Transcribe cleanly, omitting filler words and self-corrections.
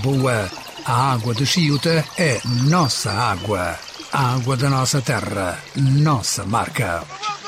boa. A água de Chiuta é nossa água. A água da nossa terra, nossa marca.